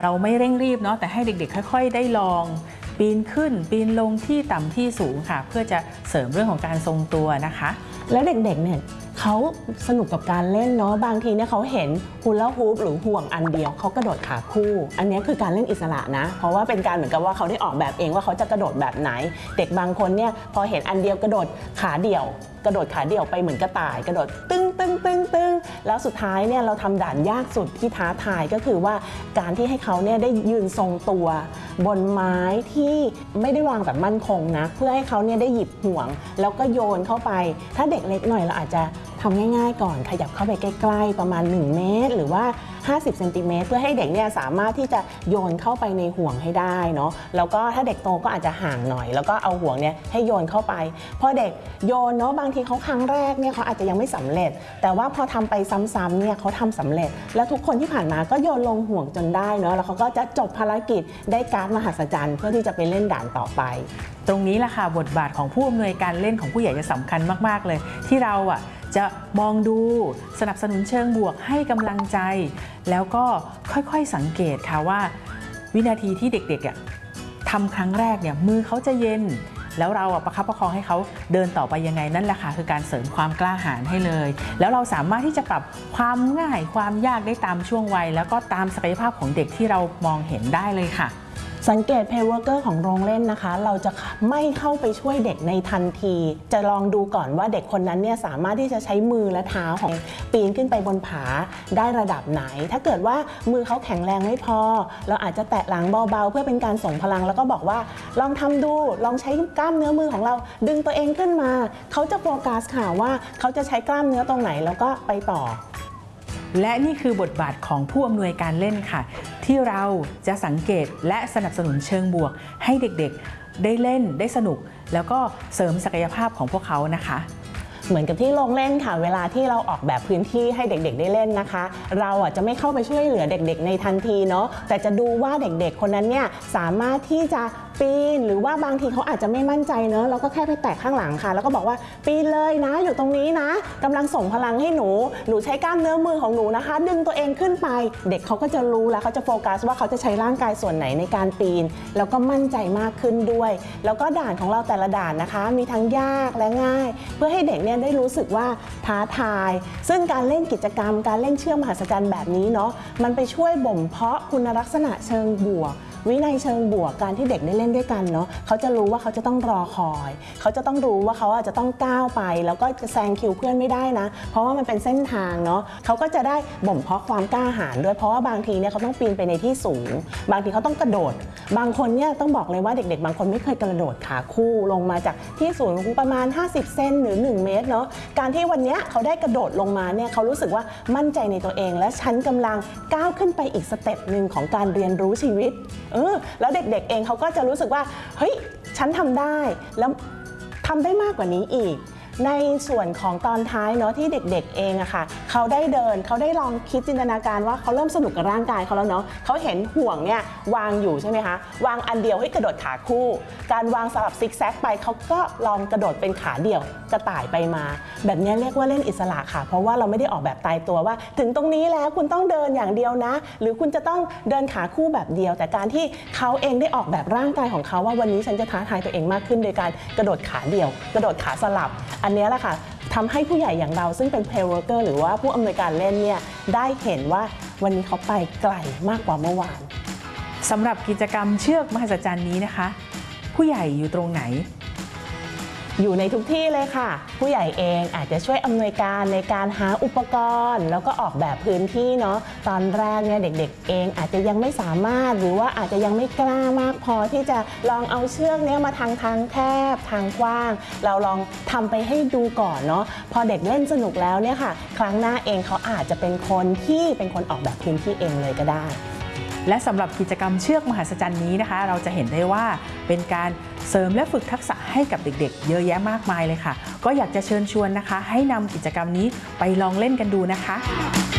เราไม่เร่งรีบเนาะแต่ให้เด็กๆค่อยๆได้ลองปีนขึ้นปีนลงที่ต่ำที่สูงค่ะเพื่อจะเสริมเรื่องของการทรงตัวนะคะแล้วเด็กๆเนี่ยเขาสนุกกับการเล่นเนาะบางทีเนี่ยเขาเห็นฮูลาฮูปหรือห่วงอันเดียวเขากระโดดขาคู่อันนี้คือการเล่นอิสระนะเพราะว่าเป็นการเหมือนกับว่าเขาได้ออกแบบเองว่าเขาจะกระโดดแบบไหนเด็กบางคนเนี่ยพอเห็นอันเดียวกระโดดขาเดี่ยวไปเหมือนกระต่ายกระโดดตึ้งแล้วสุดท้ายเนี่ยเราทำด่านยากสุดที่ท้าทายก็คือว่าการที่ให้เขาเนี่ยได้ยืนทรงตัวบนไม้ที่ไม่ได้วางแบบมั่นคงนะเพื่อให้เขาเนี่ยได้หยิบห่วงแล้วก็โยนเข้าไปถ้าเด็กเล็กหน่อยเราอาจจะทำง่ายๆก่อนขยับเข้าไปใกล้ๆประมาณ1 เมตรหรือว่า50 เซนติเมตรเพื่อให้เด็กเนี่ยสามารถที่จะโยนเข้าไปในห่วงให้ได้เนาะแล้วก็ถ้าเด็กโตก็อาจจะห่างหน่อยแล้วก็เอาห่วงเนี่ยให้โยนเข้าไปพอเด็กโยนเนาะบางทีเขาครั้งแรกเนี่ยเขาอาจจะยังไม่สำเร็จแต่ว่าพอทำไปซ้ำๆเนี่ยเขาทำสำเร็จแล้วทุกคนที่ผ่านมาก็โยนลงห่วงจนได้เนาะแล้วเขาก็จะจบภารกิจได้การ์ดมหัศจรรย์เพื่อที่จะไปเล่นด่านต่อไปตรงนี้แหละค่ะบทบาทของผู้อำนวยการเล่นของผู้ใหญ่จะสำคัญมากๆเลยที่เราจะมองดูสนับสนุนเชิงบวกให้กำลังใจแล้วก็ค่อยๆสังเกตค่ะว่าวินาทีที่เด็กๆทำครั้งแรกเนี่ยมือเขาจะเย็นแล้วเราประคับประคองให้เขาเดินต่อไปยังไงนั่นแหละค่ะคือการเสริมความกล้าหาญให้เลยแล้วเราสามารถที่จะปรับความง่ายความยากได้ตามช่วงวัยแล้วก็ตามศักยภาพของเด็กที่เรามองเห็นได้เลยค่ะสังเกตเพย์เวิร์กเกอร์ของโรงเล่นนะคะเราจะไม่เข้าไปช่วยเด็กในทันทีจะลองดูก่อนว่าเด็กคนนั้นเนี่ยสามารถที่จะใช้มือและเท้าของปีนขึ้นไปบนผาได้ระดับไหนถ้าเกิดว่ามือเขาแข็งแรงไม่พอเราอาจจะแตะหลังเบาๆเพื่อเป็นการส่งพลังแล้วก็บอกว่าลองทำดูลองใช้กล้ามเนื้อมือของเราดึงตัวเองขึ้นมาเขาจะโฟกัสค่ะว่าเขาจะใช้กล้ามเนื้อตรงไหนแล้วก็ไปต่อและนี่คือบทบาทของผู้อำนวยการเล่นค่ะที่เราจะสังเกตและสนับสนุนเชิงบวกให้เด็กๆได้เล่นได้สนุกแล้วก็เสริมศักยภาพของพวกเขานะคะเหมือนกับที่โรงเล่นค่ะเวลาที่เราออกแบบพื้นที่ให้เด็กๆได้เล่นนะคะเราจะไม่เข้าไปช่วยเหลือเด็กๆในทันทีเนาะแต่จะดูว่าเด็กๆคนนั้นเนี่ยสามารถที่จะปีนหรือว่าบางทีเขาอาจจะไม่มั่นใจเนอะเราก็แค่ไปแตะข้างหลังค่ะแล้วก็บอกว่าปีนเลยนะอยู่ตรงนี้นะกำลังส่งพลังให้หนูใช้กล้ามเนื้อมือของหนูนะคะดึงตัวเองขึ้นไปเด็กเขาก็จะรู้แล้วเขาจะโฟกัสว่าเขาจะใช้ร่างกายส่วนไหนในการปีนแล้วก็มั่นใจมากขึ้นด้วยแล้วก็ด่านของเราแต่ละด่านนะคะมีทั้งยากและง่ายเพื่อให้เด็กเนี่ยได้รู้สึกว่าท้าทายซึ่งการเล่นกิจกรรมการเล่นเชือกมหัศจรรย์แบบนี้เนาะมันไปช่วยบ่มเพาะคุณลักษณะเชิงบวกวินัยเชิงบวกการที่เด็กได้เล่นด้วยกันเนาะเขาจะรู้ว่าเขาจะต้องรอคอยเขาจะต้องรู้ว่าเขาจะต้องก้าวไปแล้วก็จะแซงคิวเพื่อนไม่ได้นะเพราะว่ามันเป็นเส้นทางเนาะเขาก็จะได้บ่มเพาะความกล้าหาญด้วยเพราะว่าบางทีเนี่ยเขาต้องปีนไปในที่สูงบางทีเขาต้องกระโดดบางคนเนี่ยต้องบอกเลยว่าเด็กๆบางคนไม่เคยกระโดดขาคู่ลงมาจากที่สูงประมาณ50 เซนหรือ1 เมตรเนาะการที่วันนี้เขาได้กระโดดลงมาเนี่ยเขารู้สึกว่ามั่นใจในตัวเองและฉันกำลังก้าวขึ้นไปอีกสเต็ปหนึ่งของการเรียนรู้ชีวิตแล้วเด็กๆเองเขาก็จะรู้สึกว่าเฮ้ยฉันทำได้แล้วทำได้มากกว่านี้อีกในส่วนของตอนท้ายเนาะที่เด็กๆเองอะค่ะเขาได้เดินเขาได้ลองคิดจินตนาการว่าเขาเริ่มสนุกกับร่างกายเขาแล้วเนาะเขาเห็นห่วงเนี่ยวางอยู่ใช่ไหมคะวางอันเดียวให้กระโดดขาคู่การวางสลับซิกแซกไปเขาก็ลองกระโดดเป็นขาเดี่ยวกระต่ายไปมาแบบนี้เรียกว่าเล่นอิสระค่ะเพราะว่าเราไม่ได้ออกแบบตายตัวว่าถึงตรงนี้แล้วคุณต้องเดินอย่างเดียวนะหรือคุณจะต้องเดินขาคู่แบบเดียวแต่การที่เขาเองได้ออกแบบร่างกายของเขาว่าวันนี้ฉันจะท้าทายตัวเองมากขึ้นโดยการกระโดดขาเดี่ยวกระโดดขาสลับอันนี้แหละค่ะทำให้ผู้ใหญ่อย่างเราซึ่งเป็นเพลย์เวิร์กเกอร์หรือว่าผู้อำนวยการเล่นเนี่ยได้เห็นว่าวันนี้เขาไปไกลมากกว่าเมื่อวานสำหรับกิจกรรมเชือกมหัศจรรย์นี้นะคะผู้ใหญ่อยู่ตรงไหนอยู่ในทุกที่เลยค่ะผู้ใหญ่เองอาจจะช่วยอำนวยการในการหาอุปกรณ์แล้วก็ออกแบบพื้นที่เนาะตอนแรกเนี่ยเด็กๆเองอาจจะยังไม่สามารถหรือว่าอาจจะยังไม่กล้ามากพอที่จะลองเอาเชือกนี้มาทางแคบทางกว้างเราลองทำไปให้ดูก่อนเนาะพอเด็กเล่นสนุกแล้วเนี่ยค่ะครั้งหน้าเองเขาอาจจะเป็นคนออกแบบพื้นที่เองเลยก็ได้และสำหรับกิจกรรมเชือกมหัศจรรย์นี้นะคะเราจะเห็นได้ว่าเป็นการเสริมและฝึกทักษะให้กับเด็กๆเยอะแยะมากมายเลยค่ะก็อยากจะเชิญชวนนะคะให้นำกิจกรรมนี้ไปลองเล่นกันดูนะคะ